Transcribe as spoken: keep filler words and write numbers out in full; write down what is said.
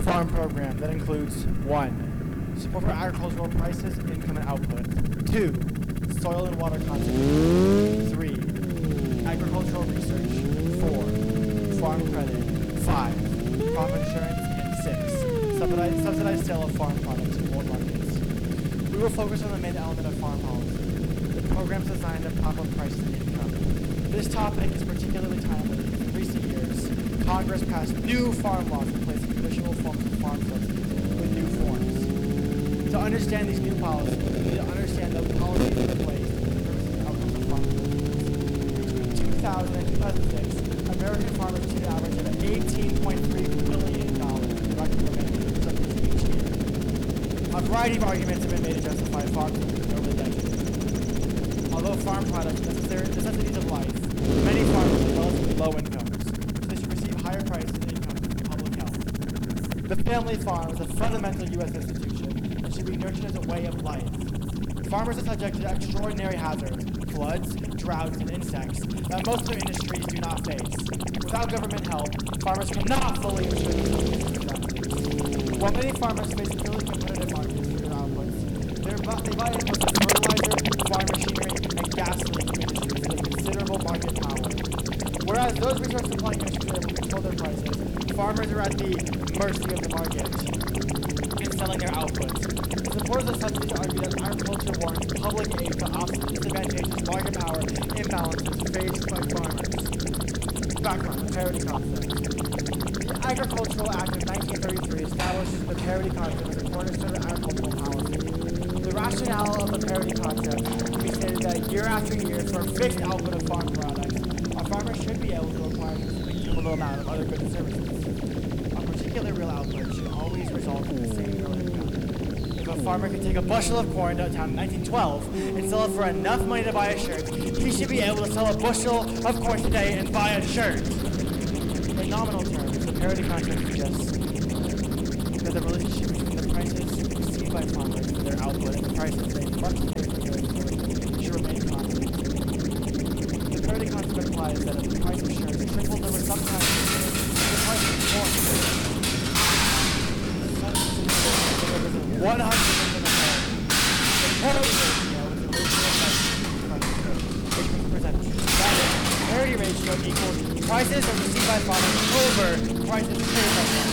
farm program that includes one, support for agricultural prices, income, and output. Two, soil and water conservation. Three, agricultural research. Four, farm credit. Five, crop insurance. And six, subsidized, subsidized sale of farm products in world markets. We will focus on the main element of farm policy, the programs designed to prop up prices and income. This topic is particularly timely because in recent years, Congress passed new farm laws replacing traditional forms of farm subsidies with new forms. To understand these new policies, we need to understand the policies in place and the purposes and outcomes of farm policies. Between two thousand and two thousand six, American farmers received an average of eighteen point three billion dollars in direct government subsidies each year. A variety of arguments have been made to justify farm subsidies over the decades. Although farm products are necessities of life, many farmers are relatively low incomes, so they should receive higher prices and income from public health. The family farm is a fundamental U S institution and should be nurtured as a way of life. Farmers are subject to extraordinary hazards, floods, droughts, and insects that most other industries do not face. Without government help, farmers cannot fully ensure themselves against these hazards. While many farmers face really competitive markets for their outputs, they buy inputs like fertilizer, farm machinery, and gasoline industries with considerable market power. Whereas those resource supplying industries are able to control their prices, farmers are at the mercy of the market in selling their outputs. Supporters of subsidies argue that agriculture warrants public aid to offset disadvantageous market power imbalances faced by farmers. Background: the parity concept. The Agricultural Act of nineteen thirty-three establishes the parity concept as a cornerstone of agricultural policy. The rationale of the parity concept can be stated that year after year, for a fixed output of farm products, a farmer should be able to acquire a cumulative amount of other goods and services. A particular real output should always result in the same real income. If a farmer can take a bushel of corn downtown in nineteen twelve and sell it for enough money to buy a shirt, he should be able to sell a bushel of corn today and buy a shirt. In nominal terms, the parity concept suggests that the relationship between the prices received by farmers for their output and the prices they must pay for their input should remain constant. The parity concept implies that if the price of shirt triples over some time period, the price of corn one hundred percent of the parity ratio is the ratio of prices, which we present. That is, the parity ratio equals prices that received by farmers over prices paid by farmers.